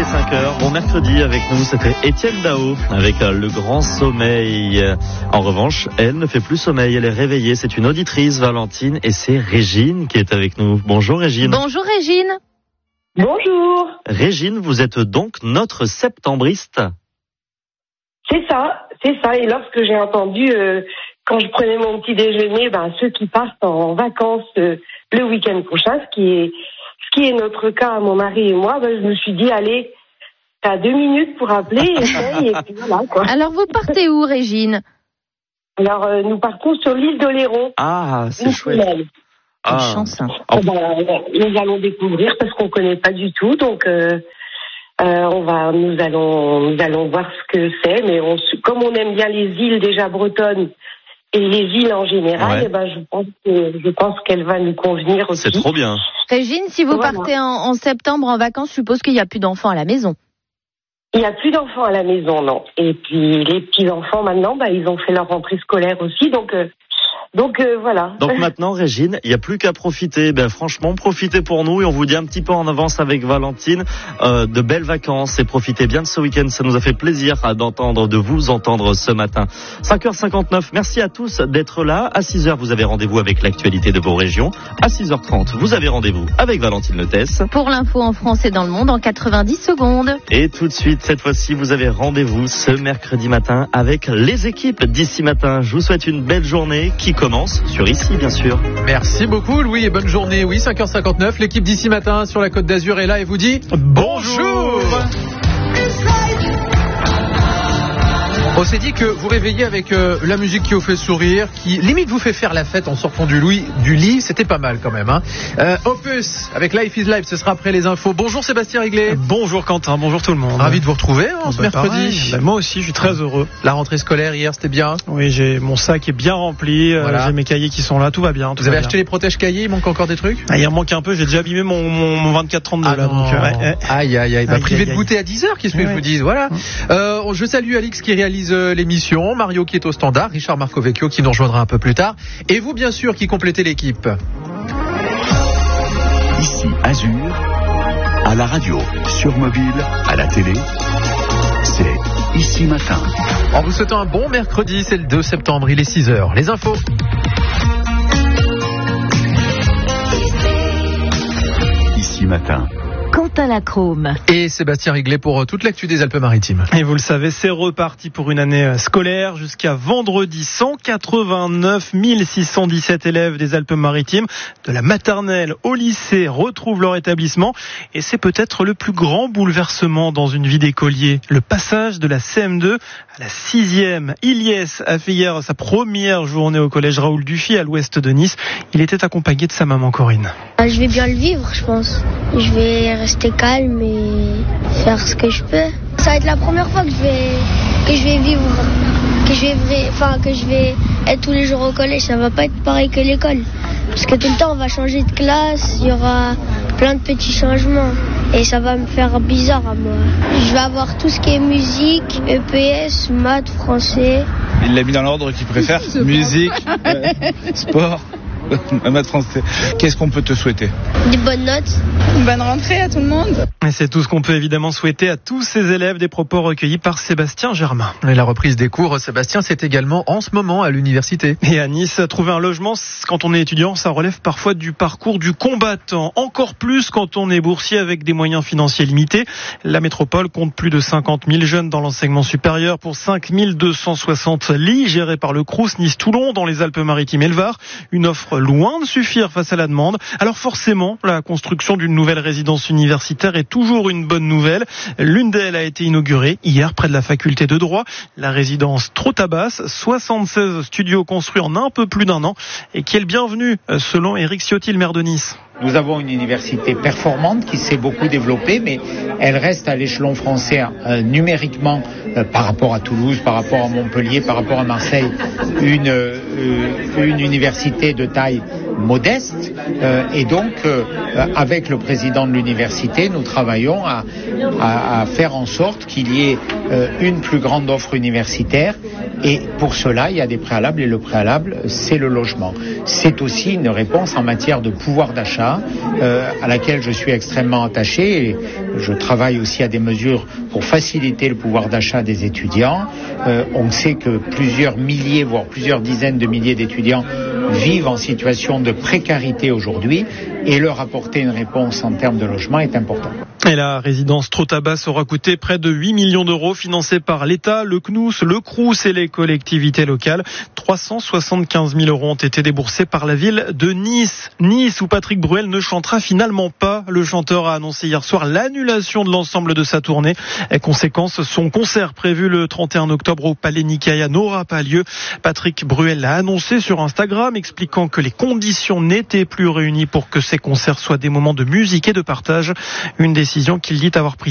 est 5h. Bon mercredi avec nous, c'était Étienne Dao avec le grand sommeil. En revanche, elle ne fait plus sommeil, elle est réveillée. C'est une auditrice, Valentine, et c'est Régine qui est avec nous. Bonjour Régine. Bonjour Régine. Bonjour. Régine, vous êtes donc notre septembriste. C'est ça. Et lorsque j'ai entendu, quand je prenais mon petit déjeuner, ceux qui partent en vacances le week-end prochain, ce qui est notre cas, mon mari et moi, je me suis dit, allez, t'as 2 minutes pour appeler, et puis voilà, quoi. Alors vous partez où, Régine? Alors, nous partons sur l'île d'Oléron. Ah, c'est chouette. Quelle chance. Nous allons découvrir parce qu'on connaît pas du tout, donc nous allons voir ce que c'est, mais comme on aime bien les îles déjà bretonnes et les îles en général, je pense qu'elle va nous convenir aussi. C'est trop bien. Régine, si vous partez en septembre en vacances, je suppose qu'il n'y a plus d'enfants à la maison. Il n'y a plus d'enfants à la maison, non. Et puis les petits-enfants maintenant, ils ont fait leur rentrée scolaire aussi, donc voilà. Donc maintenant, Régine, il n'y a plus qu'à profiter. Franchement, profitez pour nous et on vous dit un petit peu en avance avec Valentine de belles vacances et profitez bien de ce week-end. Ça nous a fait plaisir de vous entendre ce matin. 5h59, merci à tous d'être là. À 6h, vous avez rendez-vous avec l'actualité de vos régions. À 6h30, vous avez rendez-vous avec Valentine Letesse. Pour l'info en France et dans le monde en 90 secondes. Et tout de suite, cette fois-ci, vous avez rendez-vous ce mercredi matin avec les équipes d'ici matin. Je vous souhaite une belle journée qui commence sur Ici, bien sûr. Merci beaucoup, Louis, et bonne journée. Oui, 5h59, l'équipe d'Ici Matin sur la Côte d'Azur est là et vous dit bonjour. On s'est dit que vous réveillez avec la musique qui vous fait sourire, qui limite vous fait faire la fête en sortant du lit. C'était pas mal quand même. Opus avec Life is Life, ce sera après les infos. Bonjour Sébastien Riglet. Bonjour Quentin, bonjour tout le monde. Ravi de vous retrouver ce mercredi. Moi aussi, je suis très heureux. La rentrée scolaire hier, c'était bien? Oui, j'ai mon sac est bien rempli, j'ai mes cahiers qui sont là, tout va bien. Vous avez acheté les protèges cahiers, il manque encore des trucs? Il en manque un peu, j'ai déjà abîmé mon 24-32 là. Donc, aïe. Privé de goûter à 10h, qu'est-ce que je vous dise? Voilà. Je salue Alix qui réalise l'émission, Mario qui est au standard, Richard Marcovecchio qui nous rejoindra un peu plus tard, et vous bien sûr qui complétez l'équipe. Ici Azur, à la radio, sur mobile, à la télé, c'est Ici Matin. En vous souhaitant un bon mercredi, c'est le 2 septembre, il est 6h. Les infos. Ici Matin. Quentin Lacrome. Et Sébastien Riglet pour toute l'actu des Alpes-Maritimes. Et vous le savez, c'est reparti pour une année scolaire jusqu'à vendredi. 189 617 élèves des Alpes-Maritimes, de la maternelle au lycée, retrouvent leur établissement. Et c'est peut-être le plus grand bouleversement dans une vie d'écolier. Le passage de la CM2 à la 6e. Ilyes a fait hier sa première journée au collège Raoul Dufy à l'ouest de Nice. Il était accompagné de sa maman Corinne. Je vais bien le vivre, je pense. Je vais rester calme et faire ce que je peux. Ça va être la première fois que je vais vivre, que je vais être tous les jours au collège. Ça va pas être pareil que l'école. Parce que tout le temps on va changer de classe, il y aura plein de petits changements. Et ça va me faire bizarre à moi. Je vais avoir tout ce qui est musique, EPS, maths, français. Il l'a mis dans l'ordre qu'il préfère. Musique, sport. Maths, français. Qu'est-ce qu'on peut te souhaiter? Des bonnes notes. Une bonne rentrée à tout le monde. Et c'est tout ce qu'on peut évidemment souhaiter à tous ces élèves, des propos recueillis par Sébastien Germain. Et la reprise des cours, Sébastien, c'est également en ce moment à l'université. Et à Nice, trouver un logement, quand on est étudiant, ça relève parfois du parcours du combattant. Encore plus quand on est boursier avec des moyens financiers limités. La métropole compte plus de 50 000 jeunes dans l'enseignement supérieur pour 5 260 lits gérés par le Crous Nice-Toulon dans les Alpes-Maritimes et le Var. Une offre loin de suffire face à la demande. Alors forcément, la construction d'une nouvelle résidence universitaire est toujours une bonne nouvelle. L'une d'elles a été inaugurée hier près de la faculté de droit. La résidence Trotabas, 76 studios construits en un peu plus d'un an et qui est le bienvenu selon Éric Ciotti, le maire de Nice. Nous avons une université performante qui s'est beaucoup développée, mais elle reste à l'échelon français numériquement par rapport à Toulouse, par rapport à Montpellier, par rapport à Marseille, une université de taille modeste. Et donc, avec le président de l'université, nous travaillons à faire en sorte qu'il y ait une plus grande offre universitaire. Et pour cela, il y a des préalables, et le préalable, c'est le logement. C'est aussi une réponse en matière de pouvoir d'achat, à laquelle je suis extrêmement attaché. Et Je travaille aussi à des mesures pour faciliter le pouvoir d'achat des étudiants. On sait que plusieurs milliers, voire plusieurs dizaines de milliers d'étudiants vivent en situation de précarité aujourd'hui et leur apporter une réponse en termes de logement est important. Et la résidence Trotabas aura coûté près de 8 millions d'euros financés par l'État, le CNUS, le CROUS et les collectivités locales. 375 000 euros ont été déboursés par la ville de Nice. Nice où Patrick Bruel ne chantera finalement pas. Le chanteur a annoncé hier soir l'annulation de l'ensemble de sa tournée. Et conséquence, son concert prévu le 31 octobre au Palais Nicaïa n'aura pas lieu. Patrick Bruel l'a annoncé sur Instagram, expliquant que les conditions n'étaient plus réunies pour que ces concerts soient des moments de musique et de partage. Une décision qu'il dit avoir prise